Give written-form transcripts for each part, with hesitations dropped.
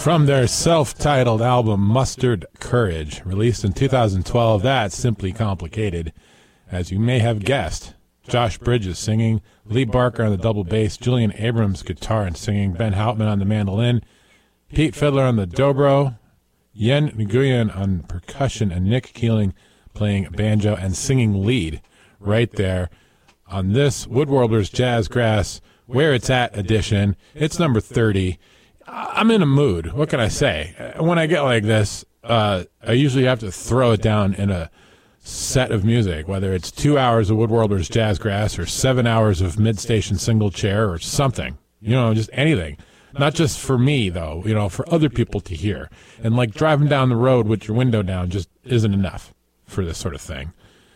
From their self-titled album Mustard Courage, released in 2012, that's Simply Complicated. As you may have guessed, Josh Bridges singing, Lee Barker on the double bass, Julian Abrams guitar and singing, Ben Houtman on the mandolin, Pete Fiddler on the dobro, Yen Nguyen on percussion, and Nick Keeling playing banjo and singing lead right there on this Woodwarblers Jazzgrass Where It's At edition. It's number 30. I'm in a mood. What can I say? When I get like this, I usually have to throw it down in a set of music, whether it's 2 hours of Woodwarblers Jazzgrass or 7 hours of Mid-Station Single Chair or something. Just anything. Not just for me, though, for other people to hear. And like driving down the road with your window down just isn't enough for this sort of thing.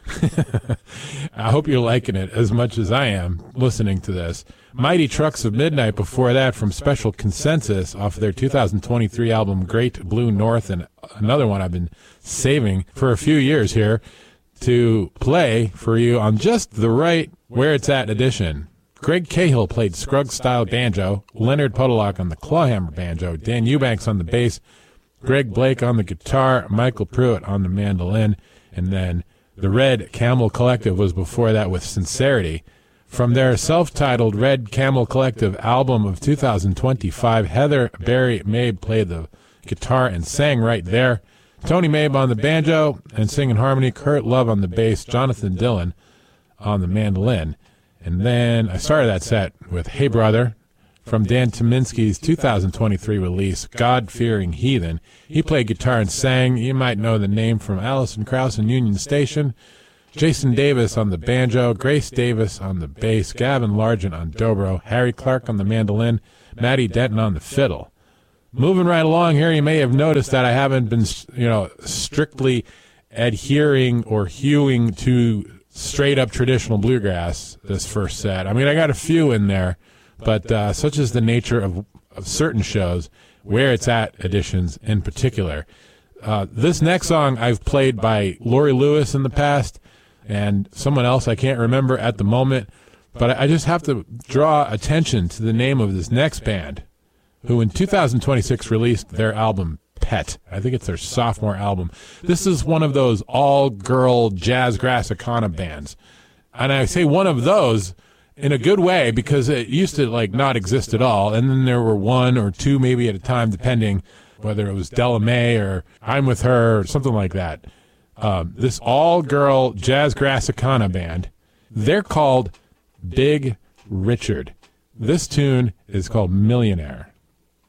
I hope you're liking it as much as I am listening to this. Mighty Trucks of Midnight before that from Special Consensus off their 2023 album Great Blue North, and another one I've been saving for a few years here to play for you on just the right Where It's At edition. Greg Cahill played Scruggs-style banjo, Leonard Podolak on the clawhammer banjo, Dan Eubanks on the bass, Greg Blake on the guitar, Michael Pruitt on the mandolin, and then the Red Camel Collective was before that with Sincerity. From their self-titled Red Camel Collective album of 2025, Heather Barry Mabe played the guitar and sang right there. Tony Mabe on the banjo and singing harmony, Kurt Love on the bass, Jonathan Dillon on the mandolin. And then I started that set with Hey Brother from Dan Tyminski's 2023 release, God-Fearing Heathen. He played guitar and sang. You might know the name from Alison Krauss and Union Station. Jason Davis on the banjo, Grace Davis on the bass, Gavin Largent on dobro, Harry Clark on the mandolin, Matty Denton on the fiddle. Moving right along here, you may have noticed that I haven't been, strictly adhering or hewing to straight-up traditional bluegrass this first set. I mean, I got a few in there, but such is the nature of certain shows, Where It's At editions in particular. This next song I've played by Laurie Lewis in the past, and someone else I can't remember at the moment, but I just have to draw attention to the name of this next band, who in 2026 released their album Pet. I think it's their sophomore album. This is one of those all-girl Jazzgrass Icona bands. And I say one of those in a good way because it used to not exist at all, and then there were one or two maybe at a time, depending whether it was Della Mae or I'm With Her or something like that. This all-girl Jazzgrass Icona band, they're called Big Richard. This tune is called Millionaire.